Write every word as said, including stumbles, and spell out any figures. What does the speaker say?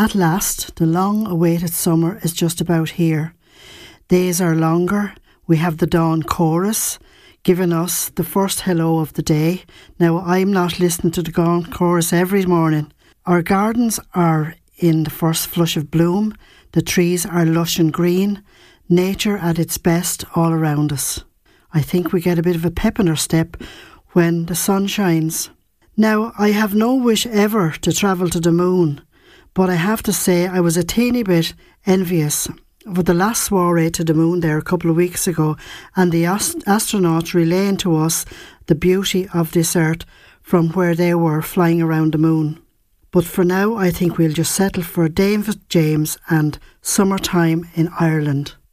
At last, the long-awaited summer is just about here. Days are longer. We have the dawn chorus, giving us the first hello of the day. Now, I'm not listening to the dawn chorus every morning. Our gardens are in the first flush of bloom. The trees are lush and green. Nature at its best all around us. I think we get a bit of a pep in our step when the sun shines. Now, I have no wish ever to travel to the moon, but I have to say I was a teeny bit envious of the last soiree to the moon there a couple of weeks ago, and the ast- astronauts relaying to us the beauty of this earth from where they were flying around the moon. But for now, I think we'll just settle for David James and Summertime in Ireland.